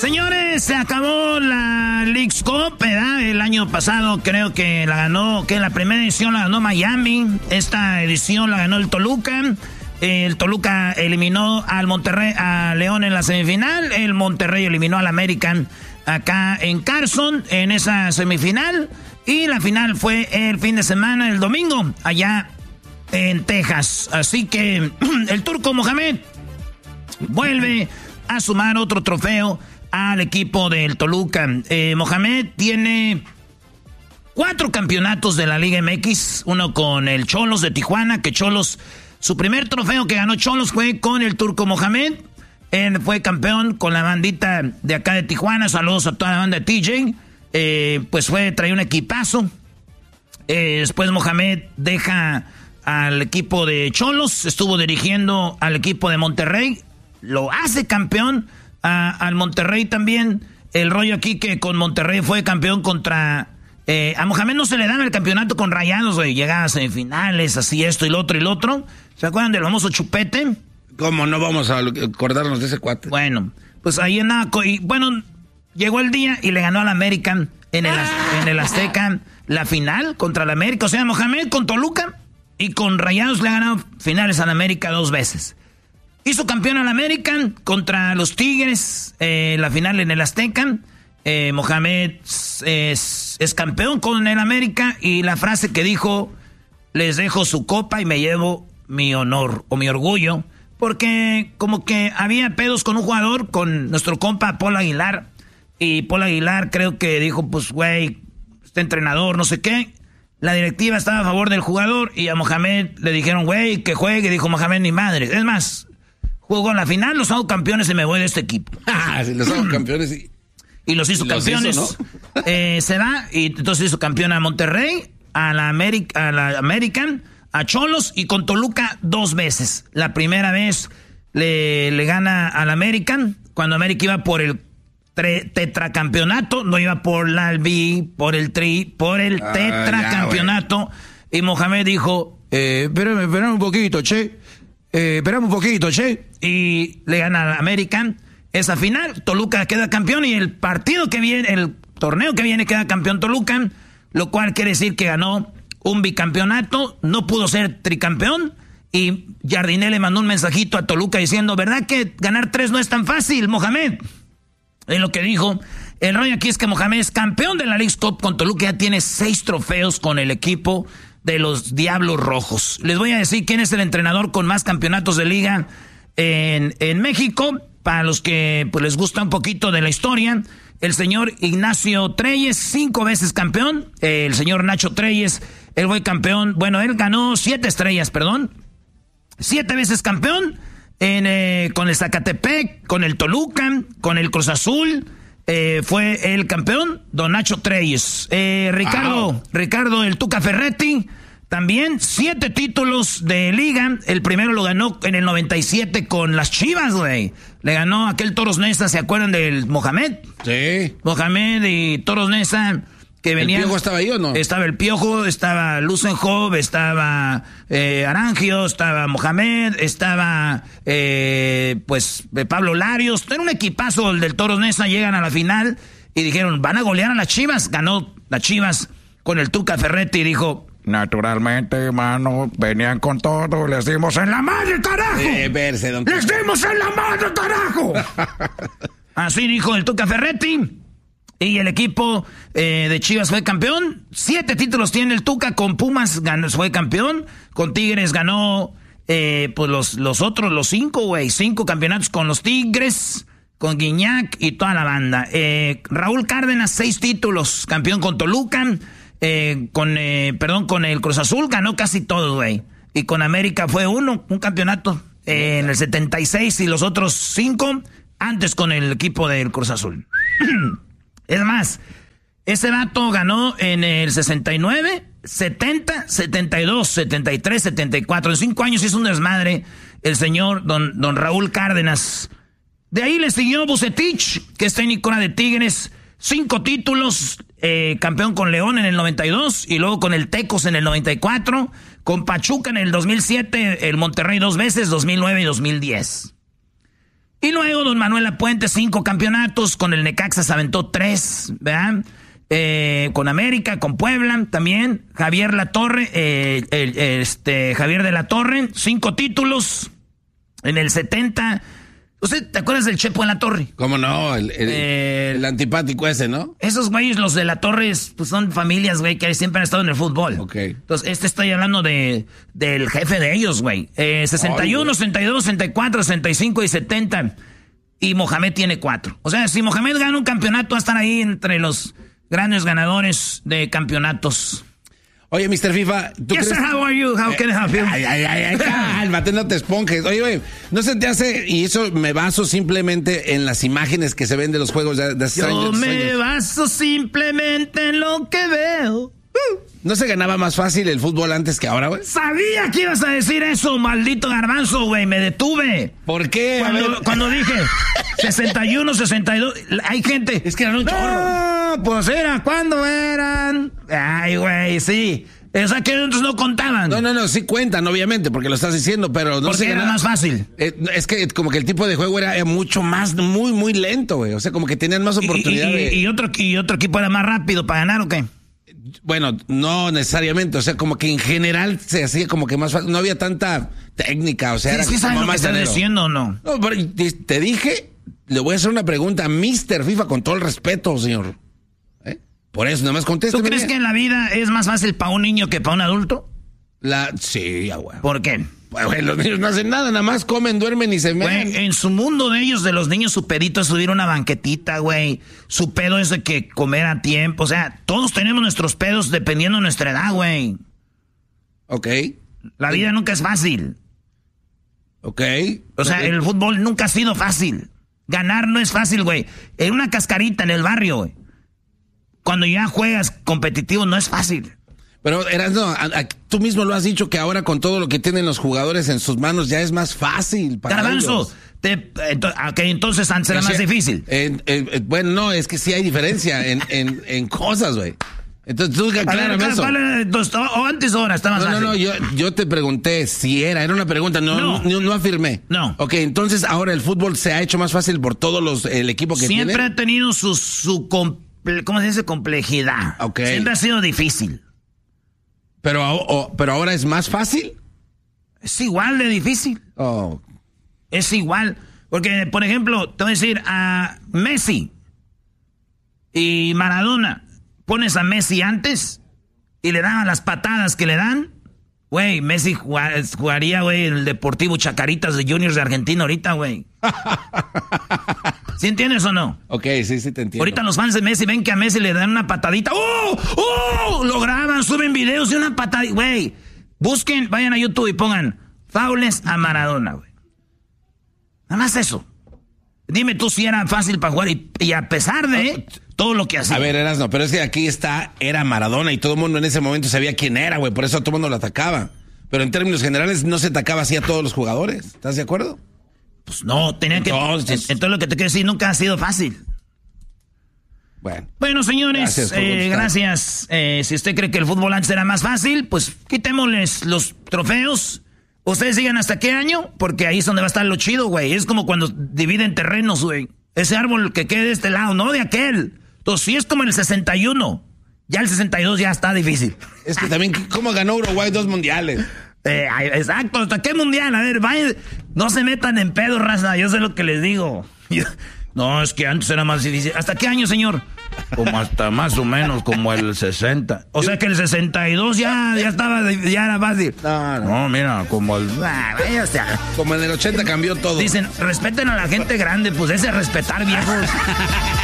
Señores, se acabó la Leagues Cup, ¿verdad? El año pasado creo que la ganó, que la primera edición la ganó Miami. Esta edición la ganó el Toluca. El Toluca eliminó al Monterrey, a León en la semifinal. El Monterrey eliminó al American acá en Carson en esa semifinal. Y la final fue el fin de semana, el domingo, allá en Texas. Así que el Turco Mohamed vuelve a sumar otro trofeo al equipo del Toluca. Mohamed tiene 4 campeonatos de la Liga MX, uno con el Xolos de Tijuana, que Xolos, su primer trofeo que ganó Xolos fue con el Turco Mohamed. Él fue campeón con la bandita de acá de Tijuana. Saludos a toda la banda de TJ. Pues traía un equipazo. Después Mohamed deja al equipo de Xolos, estuvo dirigiendo al equipo de Monterrey, lo hace campeón al Monterrey también. El rollo aquí que con Monterrey fue campeón contra... a Mohamed no se le daba el campeonato con Rayados, güey. Llegaba a semifinales, así esto y lo otro. ¿Se acuerdan del famoso Chupete? ¿Cómo no vamos a acordarnos de ese cuate? Bueno, pues ahí andaba. Y bueno, llegó el día y le ganó al American en el Azteca la final contra el América. O sea, Mohamed con Toluca y con Rayados le ha ganado finales al América 2 veces. Hizo campeón al American contra los Tigres, la final en el Azteca. Mohamed es campeón con el América y la frase que dijo: les dejo su copa y me llevo mi honor o mi orgullo, porque como que había pedos con un jugador, con nuestro compa Paul Aguilar, y Paul Aguilar creo que dijo, pues güey, este entrenador, no sé qué. La directiva estaba a favor del jugador y a Mohamed le dijeron, güey, que juegue. Dijo Mohamed, ni madre. Es más, jugó en la final, los hago campeones y me voy de este equipo. Sí, los hago campeones y los hizo campeones. Hizo, ¿no? Se va y entonces hizo campeón a Monterrey, a la American, a Xolos y con Toluca 2 veces. La primera vez le gana al American cuando América iba por el tetracampeonato, no iba por la Albi, por el tetracampeonato. Y Mohamed dijo, espérame un poquito, che. Y le gana al American esa final. Toluca queda campeón y el torneo que viene queda campeón Toluca, lo cual quiere decir que ganó un bicampeonato, no pudo ser tricampeón. Y Jardiné le mandó un mensajito a Toluca diciendo, ¿verdad que ganar 3 no es tan fácil, Mohamed? Es lo que dijo. El rollo aquí es que Mohamed es campeón de la Leagues Cup con Toluca, ya tiene 6 trofeos con el equipo de los Diablos Rojos. Les voy a decir quién es el entrenador con más campeonatos de liga en México, para los que pues, les gusta un poquito de la historia. El señor Ignacio Treyes, 5 veces campeón. El señor Nacho Treyes, él fue campeón, bueno, él ganó 7 estrellas, 7 veces campeón. Con el Zacatepec, con el Toluca, con el Cruz Azul, fue el campeón, don Nacho Treyes. Ricardo el Tuca Ferretti, también 7 títulos de liga. El primero lo ganó en el 97 con las Chivas, güey. Le ganó aquel Toros Neza, ¿se acuerdan del Mohamed? Sí. Mohamed y Toros Neza. Que venían, ¿El Piojo estaba ahí o no? Estaba el Piojo, estaba Lusenhoff, estaba Arangio, estaba Mohamed, estaba Pablo Larios. Era un equipazo el del Toros Neza. Llegan a la final y dijeron, van a golear a las Chivas. Ganó las Chivas con el Tuca Ferretti y dijo, naturalmente, hermano, venían con todo, les dimos en la madre, carajo. ¡Les dimos en la madre, carajo! Así dijo el Tuca Ferretti. Y el equipo de Chivas fue campeón. 7 títulos tiene el Tuca. Con Pumas fue campeón. Con Tigres ganó los otros, los 5, güey. 5 campeonatos con los Tigres, con Guiñac y toda la banda. Raúl Cárdenas, 6 títulos. Campeón con Toluca. Con el Cruz Azul ganó casi todo, güey. Y con América fue un campeonato en el 76 y los otros 5 antes con el equipo del Cruz Azul. Es más, ese vato ganó en el 69, 70, 72, 73, 74. En 5 años hizo un desmadre el señor don Raúl Cárdenas. De ahí le siguió Bucetich, que es técnico de Tigres. 5 títulos, campeón con León en el 92 y luego con el Tecos en el 94. Con Pachuca en el 2007, el Monterrey 2 veces, 2009 y 2010. Y luego don Manuel Lapuente, 5 campeonatos, con el Necaxa se aventó 3, ¿verdad? Con América, con Puebla también. Javier Latorre, Javier de la Torre, 5 títulos en el 70. ¿Usted te acuerdas del Chepo en la Torre? ¿Cómo no? El antipático ese, ¿no? Esos güeyes, los de la Torre, pues son familias, güey, que siempre han estado en el fútbol. Ok. Entonces, estoy hablando del jefe de ellos, güey. 61, 62, 64, 65 y 70. Y Mohamed tiene 4. O sea, si Mohamed gana un campeonato, va a estar ahí entre los grandes ganadores de campeonatos. Oye, Mr. FIFA, ¿tú yes, crees? sir, how are you? How can I help you? Ay, cálmate, no te esponjes. Oye, güey, ¿no se te hace? Y eso me baso simplemente en las imágenes que se ven de los juegos de hace años. Yo me baso simplemente en lo que veo. ¿No se ganaba más fácil el fútbol antes que ahora, güey? Sabía que ibas a decir eso, maldito garbanzo, güey. Me detuve. ¿Por qué? Cuando dije 61, 62, hay gente. Es que eran un chorro. No, pues era, ¿cuándo eran? Ay, güey, sí. O sea, que otros no contaban. No, sí cuentan, obviamente, porque lo estás diciendo, pero no porque era más fácil. Es que como que el tipo de juego era mucho más, muy lento, güey. O sea, como que tenían más oportunidad ¿Y otro equipo era más rápido para ganar o qué? Bueno, no necesariamente, o sea, como que en general se hacía como que más fácil, no había tanta técnica, o sea, era como más lo que estás diciendo o no. No, pero te dije, le voy a hacer una pregunta a Mr. FIFA con todo el respeto, señor. Por eso, nada más contesta. ¿Tú crees que en la vida es más fácil para un niño que para un adulto? Sí, güey. ¿Por qué? Güey, los niños no hacen nada, nada más comen, duermen y se mean. Güey, en su mundo de ellos, de los niños, su pedito es subir una banquetita, güey. Su pedo es de que comer a tiempo. O sea, todos tenemos nuestros pedos dependiendo de nuestra edad, güey. Ok. La vida nunca es fácil. Ok. O sea, el fútbol nunca ha sido fácil. Ganar no es fácil, güey. En una cascarita en el barrio, güey. Cuando ya juegas competitivo no es fácil. Pero, tú mismo lo has dicho que ahora con todo lo que tienen los jugadores en sus manos ya es más fácil para Garbanzo, entonces antes era más difícil. Bueno, no, es que sí hay diferencia en cosas, güey. Entonces tú aclárame eso. O antes o ahora está más fácil. No, yo te pregunté si era una pregunta, no afirmé. No. Ok, entonces ahora el fútbol se ha hecho más fácil por todos el equipo que tiene. Siempre ha tenido ¿cómo se dice? Complejidad. Okay. Siempre ha sido difícil. Pero ahora es más fácil. Es igual de difícil. Oh. Es igual. Porque, por ejemplo, te voy a decir, a Messi y Maradona, pones a Messi antes y le daban las patadas que le dan. Güey, Messi jugaría, güey, en el Deportivo Chacaritas de Juniors de Argentina ahorita, güey. ¿Sí entiendes o no? Ok, sí te entiendo. Ahorita los fans de Messi ven que a Messi le dan una patadita. ¡Oh! Lo graban, suben videos de una patadita. Güey, busquen, vayan a YouTube y pongan faules a Maradona, güey. Nada más eso. Dime tú si era fácil para jugar y a pesar de todo lo que hacía. A ver, Erasno, pero es que aquí era Maradona y todo el mundo en ese momento sabía quién era, güey. Por eso todo el mundo lo atacaba. Pero en términos generales no se atacaba así a todos los jugadores. ¿Estás de acuerdo? Pues no, entonces lo que te quiero decir, nunca ha sido fácil. Bueno, señores, gracias. Si usted cree que el fútbol antes era más fácil, pues quitémosles los trofeos. Ustedes sigan hasta qué año, porque ahí es donde va a estar lo chido, güey. Es como cuando dividen terrenos, güey. Ese árbol que quede de este lado, no de aquel. Entonces, si es como en el 61, ya el 62 ya está difícil. Es que también, ¿cómo ganó Uruguay 2 mundiales? Exacto, ¿hasta qué mundial? A ver, vayan, no se metan en pedo, raza, yo sé lo que les digo. No, es que antes era más difícil. ¿Hasta qué año, señor? Como hasta más o menos como el 60. O sea que el 62 ya era fácil. No, mira, como el... o sea, como en el 80 cambió todo. Dicen, respeten a la gente grande, pues ese respetar, viejos.